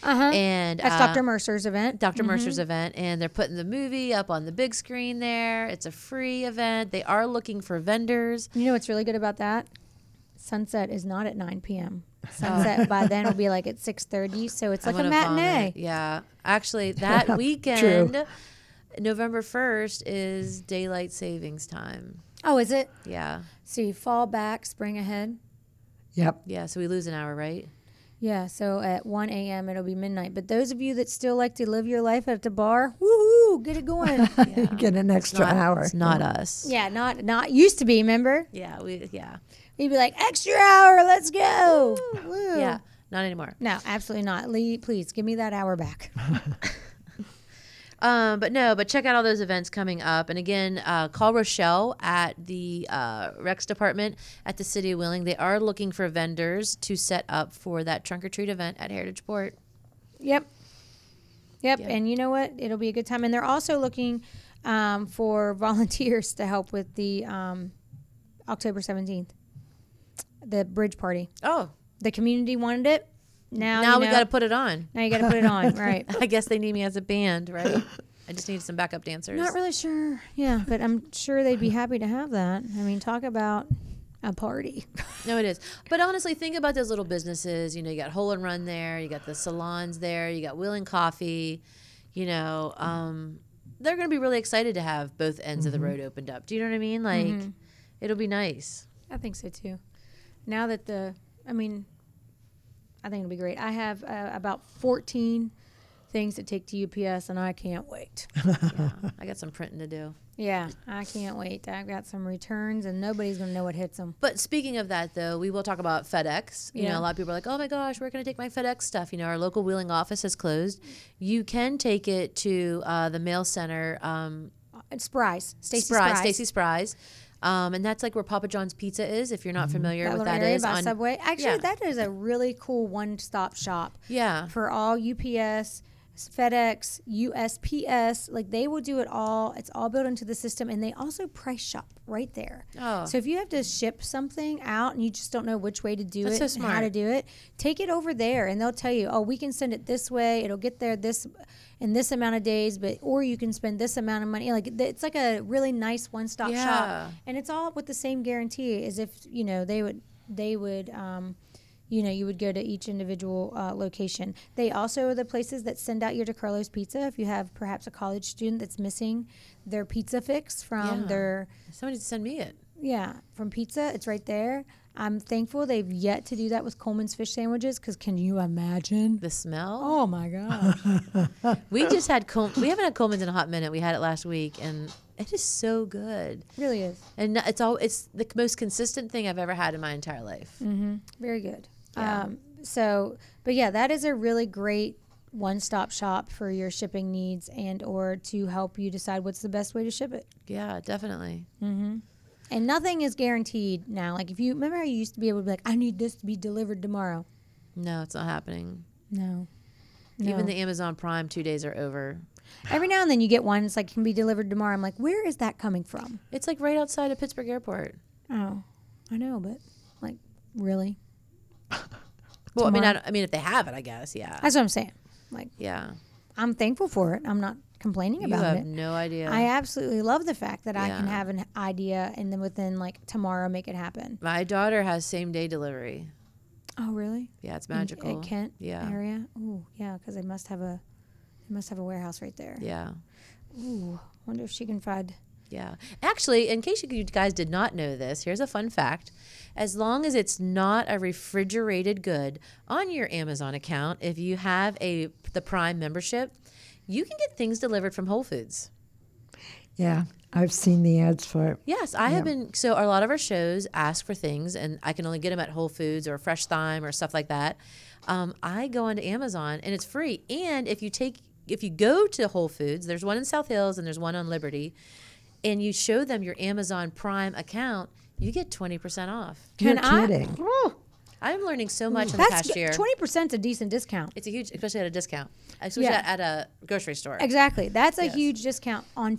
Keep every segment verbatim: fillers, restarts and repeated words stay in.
Uh-huh. And That's uh, Doctor Mercer's event. Doctor Mm-hmm. Mercer's event, and they're putting the movie up on the big screen there. It's a free event. They are looking for vendors. You know what's really good about that? Sunset is not at nine p.m. Sunset by then will be like at six thirty, so it's I'm like a gonna matinee. vomit. Yeah. Actually, that weekend, November first, is daylight savings time. Oh, is it? Yeah. So you fall back, spring ahead. Yep. Yeah, so we lose an hour, right? Yeah, so at one a.m. it'll be midnight. But those of you that still like to live your life at the bar, woohoo, get it going. You get an extra Not- hour. It's not us. yeah, not not used to be, remember? Yeah, we yeah. You'd be like, extra hour, let's go. Woo. Yeah, not anymore. No, absolutely not. Lee, please give me that hour back. Um, but no, but check out all those events coming up. And again, uh, call Rochelle at the uh, Rex department at the City of Wheeling. They are looking for vendors to set up for that trunk or treat event at Heritage Port. Yep. Yep. Yep. And you know what? It'll be a good time. And they're also looking um, for volunteers to help with the um, October seventeenth, the bridge party. Oh, The community wanted it. Now, now you we know, got to put it on. Now you got to put it on, right? I guess they need me as a band, right? I just need some backup dancers. Not really sure. Yeah, but I'm sure they'd be happy to have that. I mean, talk about a party. No, it is. But honestly, think about those little businesses. You know, you got Hole and Run there. You got the salons there. You got Wheeling Coffee. You know, um, they're going to be really excited to have both ends Mm-hmm. of the road opened up. Do you know what I mean? Like, Mhm. it'll be nice. I think so too. Now that the, I mean, I think it'll be great. I have uh, about fourteen things to take to U P S, and I can't wait. Yeah, I got some printing to do. Yeah, I can't wait. I've got some returns, and nobody's going to know what hits them. But speaking of that, though, we will talk about FedEx. You Yeah. know, a lot of people are like, oh, my gosh, where can I take my FedEx stuff? You know, our local Wheeling office has closed. You can take it to uh, the mail center, um, It's Spry's. Stacy Spry, Spry's. Stacy Spry's. Um, and that's like where Papa John's Pizza is, if you're not familiar That with little that area is. by on- Subway. Actually, yeah. that is a really cool one-stop shop Yeah. for all U P S, FedEx, U S P S. Like, they will do it all. It's all built into the system, and they also price shop right there. Oh. So if you have to ship something out and you just don't know which way to do That's it so and how to smart. do it, take it over there, and they'll tell you, oh, we can send it this way. It'll get there this in this amount of days, but or you can spend this amount of money. Like, it's like a really nice one-stop Yeah. shop, and it's all with the same guarantee as if you know they would they would. Um, you know, you would go to each individual uh, location. They also are the places that send out your DeCarlo's pizza. If you have perhaps a college student that's missing their pizza fix from Yeah. their, Somebody send me it. yeah, from pizza, it's right there. I'm thankful they've yet to do that with Coleman's fish sandwiches, because can you imagine? The smell. Oh my gosh. We just had Col- we haven't had Coleman's in a hot minute. We had it last week, and it is so good. Really is. And it's all it's the most consistent thing I've ever had in my entire life. Mm-hmm. Very good. Yeah. Um, so, but yeah, that is a really great one-stop shop for your shipping needs and or to help you decide what's the best way to ship it. Yeah, definitely. Mm-hmm. And nothing is guaranteed now. Like, if you remember how you used to be able to be like, I need this to be delivered tomorrow. No, it's not happening. No. no. Even the Amazon Prime two days are over. Every now and then you get one. It's like, can be delivered tomorrow. I'm like, where is that coming from? It's like right outside of Pittsburgh Airport. Oh, I know, but like, really? Well, I mean, I, Tomorrow. don't- I mean, if they have it, I guess. Yeah. That's what I'm saying. Like, Yeah. I'm thankful for it. I'm not complaining You about have it. no idea. I absolutely love the fact that I can Yeah. have an idea and then within like tomorrow make it happen. My daughter has same day delivery. Oh, really? Yeah, it's In- magical. At Kent Yeah. area? Oh, yeah, because they must have a, they must have a warehouse right there. Yeah. Ooh, wonder if she can find. Yeah. Actually, in case you guys did not know this, here's a fun fact. As long as it's not a refrigerated good on your Amazon account, if you have a the Prime membership, you can get things delivered from Whole Foods. Yeah, I've seen the ads for it. Yes, I have Yeah. been. So a lot of our shows ask for things, and I can only get them at Whole Foods or Fresh Thyme or stuff like that. Um, I go onto Amazon, and it's free. And if you take, if you go to Whole Foods, there's one in South Hills and there's one on Liberty, and you show them your Amazon Prime account, you get twenty percent off. Can You're I- kidding. I'm learning so much in the That's past year. twenty percent a decent discount. It's a huge, especially at a discount, especially Yeah. at, at a grocery store. Exactly. That's a Yes. huge discount on food.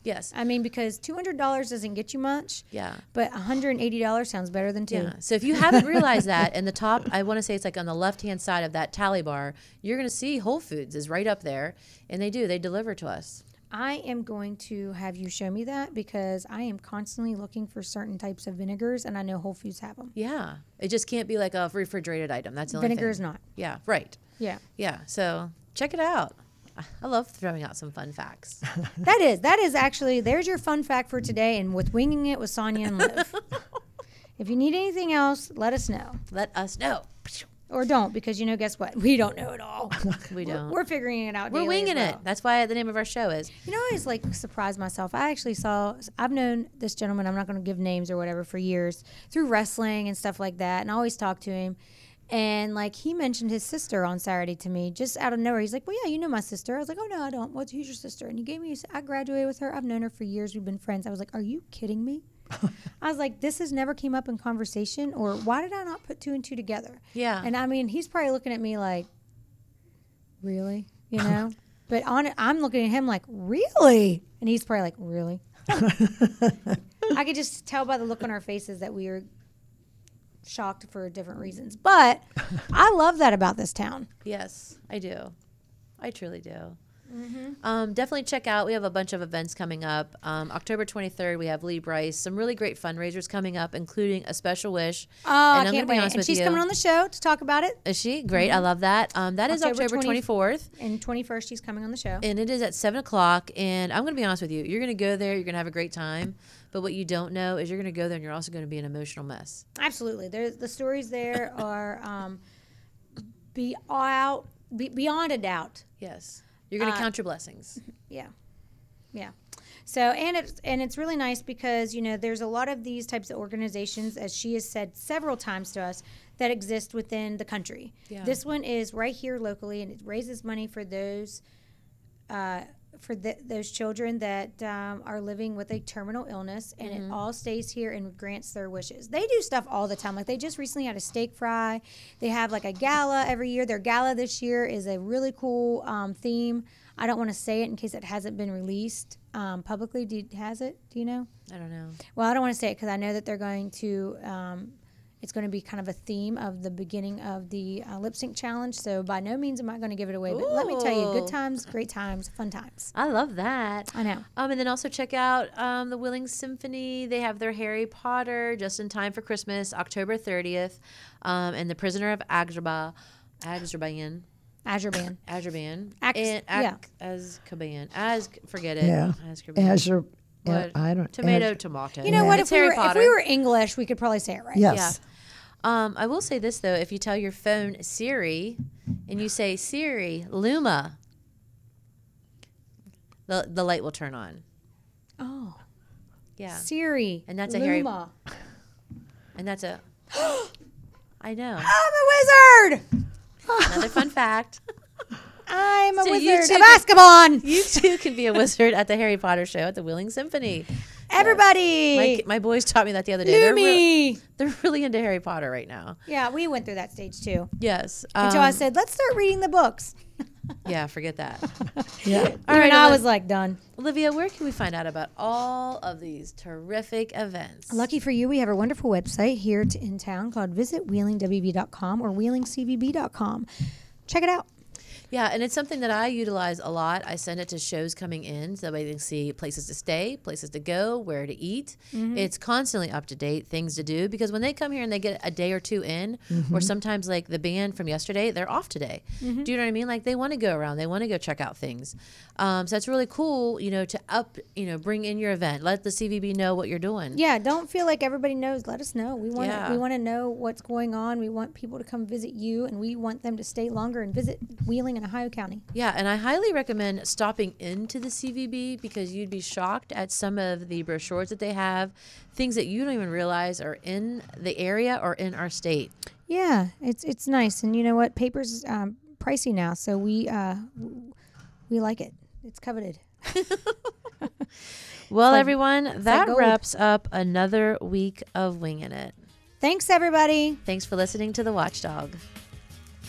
Yes. I mean, because two hundred dollars doesn't get you much. Yeah. But one hundred eighty dollars sounds better than two. Yeah. So if you haven't realized that, in the top, I want to say it's like on the left-hand side of that tally bar, you're going to see Whole Foods is right up there. And they do. They deliver to us. I am going to have you show me that because I am constantly looking for certain types of vinegars, and I know Whole Foods have them. Yeah. It just can't be like a refrigerated item. That's the only Vinegar thing. is not. Yeah. Right. Yeah. Yeah. So check it out. I love throwing out some fun facts. That is. That is actually, there's your fun fact for today, and with Winging It with Sonia and Liv. If you need anything else, let us know. Let us know. Or don't, because, you know, guess what? We don't know it all. We don't. We're, we're figuring it out We're daily as winging well. it. That's why the name of our show is. You know, I always like surprise myself. I actually saw, I've known this gentleman, I'm not going to give names or whatever, for years through wrestling and stuff like that. And I always talk to him. And like he mentioned his sister on Saturday to me, just out of nowhere. He's like, "Well, yeah, you know my sister." I was like, "Oh no, I don't. What's who's your sister?" And he gave me. I graduated with her. I've known her for years. We've been friends. I was like, "Are you kidding me?" I was like, "This has never came up in conversation, or why did I not put two and two together?" Yeah. And I mean, he's probably looking at me like, "Really?" You know. But on it, I'm looking at him like, "Really?" And he's probably like, "Really?" I could just tell by the look on our faces that we were shocked for different reasons. But I love that about this town. Yes, I do. I truly do. Mm-hmm. Um, definitely check out. We have a bunch of events coming up. Um, October twenty-third, we have Lee Bryce. Some really great fundraisers coming up, including A Special Wish. Oh, I and I'm can't gonna be wait. honest And with she's you. coming on the show to talk about it. Is she? Great. I love that. Um, that is October October twenty-fourth. And twenty-first, she's coming on the show. And it is at seven o'clock. And I'm going to be honest with you. You're going to go there. You're going to have a great time. But what you don't know is you're going to go there and you're also going to be an emotional mess. Absolutely. There's, the stories there are um, be out, be, beyond a doubt. Yes. You're going to Uh, count your blessings. Yeah. Yeah. So, and it's, and it's really nice because, you know, there's a lot of these types of organizations, as she has said several times to us, that exist within the country. Yeah. This one is right here locally, and it raises money for those uh, for th- those children that um, are living with a terminal illness, and Mm-hmm. it all stays here and grants their wishes. They do stuff all the time. Like they just recently had a steak fry. They have like a gala every year. Their gala this year is a really cool um, theme. I don't want to say it in case it hasn't been released um, publicly. Do you, has it? Do you know? I don't know. Well, I don't want to say it because I know that they're going to. Um, it's going to be kind of a theme of the beginning of the uh, lip sync challenge. So by no means am I going to give it away. But let me tell you, good Ooh. times, great times, fun times. I love that. I know. Um, and then also check out um, the Wheeling Symphony. They have their Harry Potter just in time for Christmas, October thirtieth. Um, and The Prisoner of Agrabah, Azkaban, Azurban. Azkaban, Ax- and yeah. Azkaban, Az, forget it. Yeah. Azkaban. Azure. Yeah, What? I don't. Tomato, Azure- tomato. You know what? It's If we, Harry were, if Potter. we were English, we could probably say it right. Yes. Um, I will say this though: if you tell your phone Siri, and you say Siri Luma, the the light will turn on. Oh. Yeah, Siri. And that's a Harry- Luma. and that's a. I know. I'm a wizard. Another fun fact. I'm a So you wizard two of could- Azkaban. You too can be a wizard at the Harry Potter show at the Wheeling Symphony. Everybody. My, my boys taught me that the other day. They're, re- Lumi. they're really into Harry Potter right now. Yeah, we went through that stage too. Yes. Until I um, said, let's start reading the books. Yeah, forget that. Yeah. All Even right, I Oli- was like, done. Olivia, where can we find out about all of these terrific events? Lucky for you, we have a wonderful website here to, in town called visit wheeling w b dot com or wheeling c v b dot com. Check it out. Yeah, and it's something that I utilize a lot. I send it to shows coming in so that way they can see places to stay, places to go, where to eat. Mm-hmm. It's constantly up to date, things to do. Because when they come here and they get a day or two in, Mm-hmm. or sometimes like the band from yesterday, they're off today. Mm-hmm. Do you know what I mean? Like they want to go around, they want to go check out things. Um, so it's really cool, you know, to up, you know, bring in your event. Let the C V B know what you're doing. Yeah, don't feel like everybody knows. Let us know. We want Yeah. we want to know what's going on. We want people to come visit you, and we want them to stay longer and visit Wheeling in Ohio County. Yeah, and I highly recommend stopping into the C V B because you'd be shocked at some of the brochures that they have, things that you don't even realize are in the area or in our state. Yeah, it's it's nice, and you know what? Paper's um, pricey now, so we uh, we like it. It's coveted. Well, like- everyone, like that gold. wraps up another week of Winging It. Thanks, everybody. Thanks for listening to The Watchdog.